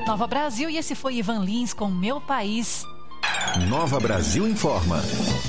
Nova Brasil, e esse foi Ivan Lins com Meu País. Nova Brasil informa.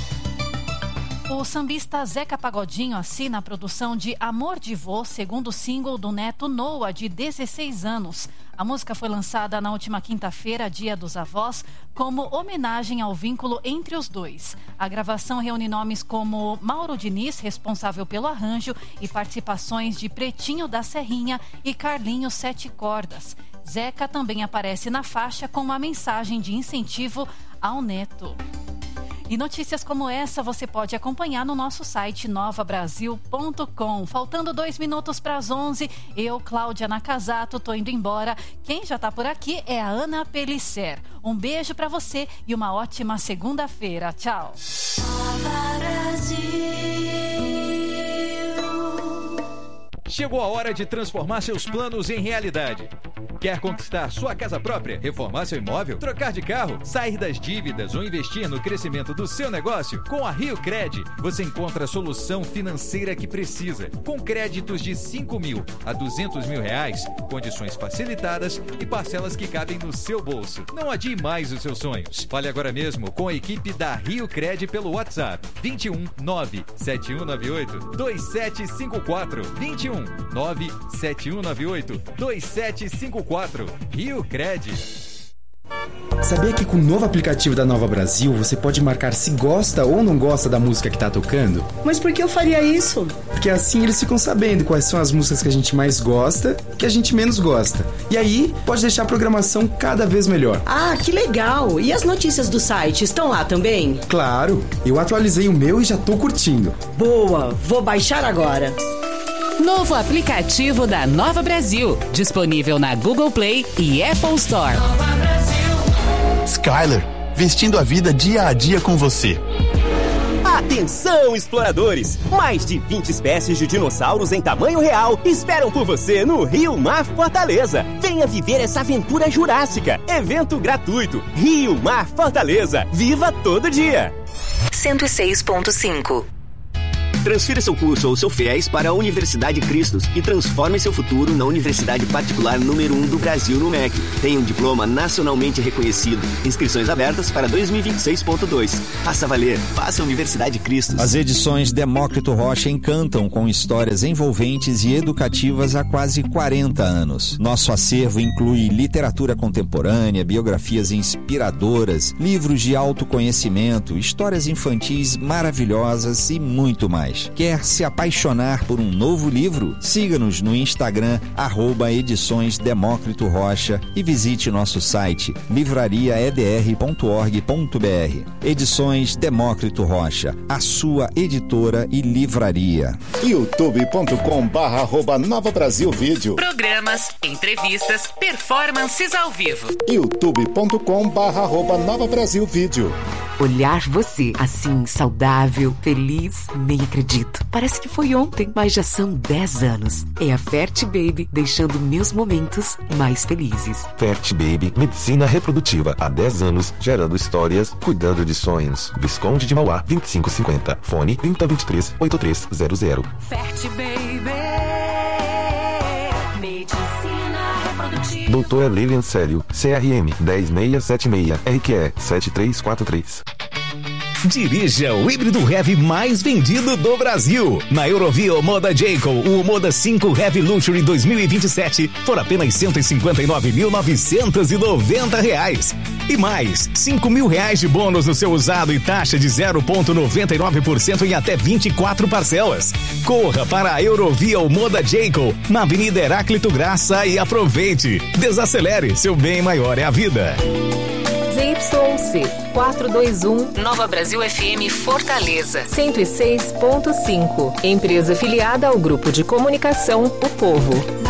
O sambista Zeca Pagodinho assina a produção de Amor de Vô, segundo single do neto Noah, de 16 anos. A música foi lançada na última quinta-feira, Dia dos Avós, como homenagem ao vínculo entre os dois. A gravação reúne nomes como Mauro Diniz, responsável pelo arranjo, e participações de Pretinho da Serrinha e Carlinhos Sete Cordas. Zeca também aparece na faixa com uma mensagem de incentivo ao neto. E notícias como essa você pode acompanhar no nosso site novabrasil.com. Faltando 2 minutos para as 11, eu, Cláudia Nakazato, tô indo embora. Quem já tá por aqui é a Ana Pellicer. Um beijo para você e uma ótima segunda-feira. Tchau. Chegou a hora de transformar seus planos em realidade. Quer conquistar sua casa própria, reformar seu imóvel, trocar de carro, sair das dívidas ou investir no crescimento do seu negócio? Com a Rio Cred, você encontra a solução financeira que precisa. Com créditos de 5 mil a 200 mil reais, condições facilitadas e parcelas que cabem no seu bolso. Não adie mais os seus sonhos. Fale agora mesmo com a equipe da Rio Cred pelo WhatsApp 21 97198 2754 21 97198 2754. Rio Cred. Sabia que com o novo aplicativo da Nova Brasil você pode marcar se gosta ou não gosta da música que tá tocando? Mas por que eu faria isso? Porque assim eles ficam sabendo quais são as músicas que a gente mais gosta e que a gente menos gosta. E aí pode deixar a programação cada vez melhor. Ah, que legal! E as notícias do site estão lá também? Claro, eu atualizei o meu e já tô curtindo. Boa, vou baixar agora. Novo aplicativo da Nova Brasil, disponível na Google Play e Apple Store. Skyler, vestindo a vida dia a dia com você. Atenção, exploradores! Mais de 20 espécies de dinossauros em tamanho real esperam por você no Rio Mar Fortaleza. Venha viver essa aventura jurássica. Evento gratuito. Rio Mar Fortaleza. Viva todo dia! 106.5. Transfira seu curso ou seu FIES para a Universidade Cristos e transforme seu futuro na universidade particular número 1 do Brasil no MEC. Tem um diploma nacionalmente reconhecido. Inscrições abertas para 2026.2. Faça valer. Faça Universidade Cristos. As edições Demócrito Rocha encantam com histórias envolventes e educativas há quase 40 anos. Nosso acervo inclui literatura contemporânea, biografias inspiradoras, livros de autoconhecimento, histórias infantis maravilhosas e muito mais. Quer se apaixonar por um novo livro? Siga-nos no Instagram, @Edições Demócrito Rocha, e visite nosso site livrariaedr.org.br. Edições Demócrito Rocha, a sua editora e livraria. youtube.com/Nova Brasil Vídeo. Programas, entrevistas, performances ao vivo. youtube.com/Nova Brasil Vídeo. Olhar você assim, saudável, feliz, nem acredito. Parece que foi ontem, mas já são 10 anos. É a Fert Baby deixando meus momentos mais felizes. Fert Baby, medicina reprodutiva há 10 anos, gerando histórias, cuidando de sonhos. Visconde de Mauá, 2550. Fone 3023-8300. Fert Baby, medicina reprodutiva. Doutora Lilian Célio, CRM 10676, RQE 7343. Dirija o híbrido heavy mais vendido do Brasil. Na Eurovia Moda Jayco, o Moda 5 Heavy Luxury 2027 por apenas R$ 159.990. E mais, R$ 5.000 de bônus no seu usado e taxa de 0,99% em até 24 parcelas. Corra para a Eurovia Moda Jayco, na Avenida Heráclito Graça, e aproveite. Desacelere, seu bem maior é a vida. ZYC 421 Nova Brasil FM Fortaleza 106.5. Empresa filiada ao Grupo de Comunicação O Povo.